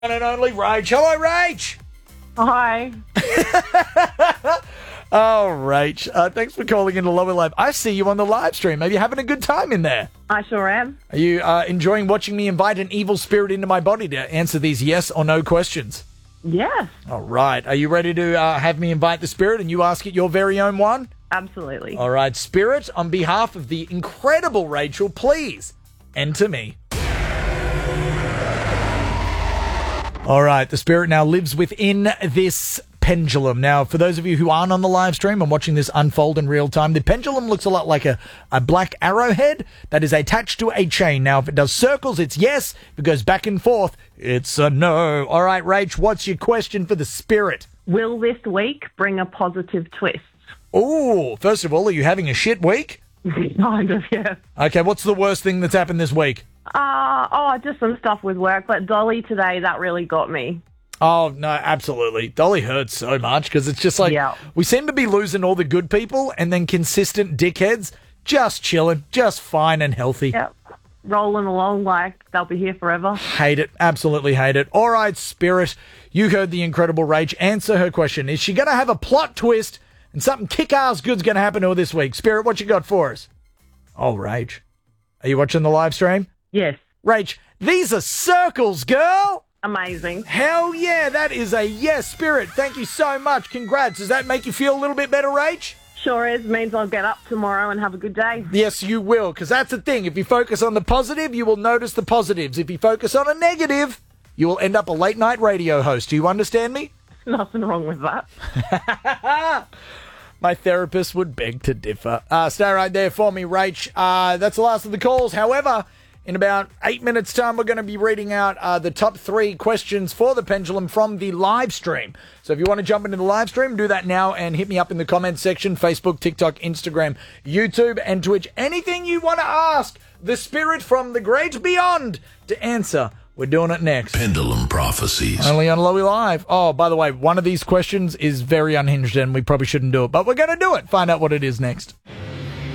One and only Rach. Hello, Rach. Hi. Oh, Rach. Thanks for calling into Lower Live. I see you on the live stream. Are you having a good time in there? I sure am. Are you enjoying watching me invite an evil spirit into my body to answer these yes or no questions? Yes, All right. Are you ready to have me invite the spirit and you ask it your very own one? absolutely. All right, spirit, on behalf of the incredible Rachel, please enter me. All right, the spirit now lives within this pendulum. Now, for those of you who aren't on the live stream and watching this unfold in real time, the pendulum looks a lot like a black arrowhead that is attached to a chain. Now, if it does circles, it's yes. If it goes back and forth, it's a no. All right, Rach, what's your question for the spirit? Will this week bring a positive twist? Oh, first of all, are you having a shit week? Kind of, yeah. Okay, what's the worst thing that's happened this week? Just some stuff with work, but Dolly today, that really got me. Oh, no, absolutely. Dolly hurts so much because it's just like we seem to be losing all the good people and then consistent dickheads just chilling, just fine and healthy. Yep. Rolling along like they'll be here forever. Hate it. Absolutely hate it. All right, Spirit, you heard the incredible Rach. Answer her question. Is she going to have a plot twist and something kick-ass good's going to happen to her this week? Spirit, what you got for us? Oh, Rach. Are you watching the live stream? Yes. Rach, these are circles, girl. Amazing. Hell yeah, that is a yes, Spirit. Thank you so much. Congrats. Does that make you feel a little bit better, Rach? Sure is. Means I'll get up tomorrow and have a good day. Yes, you will, because that's the thing. If you focus on the positive, you will notice the positives. If you focus on a negative, you will end up a late-night radio host. Do you understand me? Nothing wrong with that. My therapist would beg to differ. Stay right there for me, Rach. That's the last of the calls. However, in about 8 minutes' time, we're going to be reading out the top 3 questions for the pendulum from the live stream. So if you want to jump into the live stream, do that now and hit me up in the comments section, Facebook, TikTok, Instagram, YouTube, and Twitch. Anything you want to ask the spirit from the great beyond to answer. We're doing it next. Pendulum Prophecies. Only on Lowy Live. Oh, by the way, one of these questions is very unhinged and we probably shouldn't do it, but we're going to do it. Find out what it is next.